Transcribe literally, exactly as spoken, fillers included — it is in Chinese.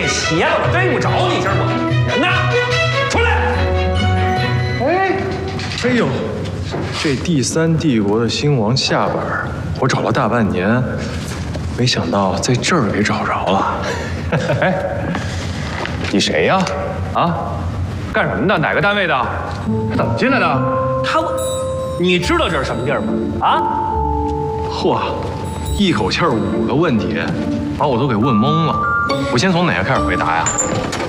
邪了，我逮不着你，今儿我人呢？出来！哎， 哎呦，这第三帝国的兴亡下本，我找了大半年，没想到在这儿给找着了。哎，你谁呀？啊，干什么的？哪个单位的？怎么进来的？ 他问，你知道这是什么地儿吗？啊？ 嚯，一口气儿五个问题，把我都给问懵了。我先从哪个开始回答呀？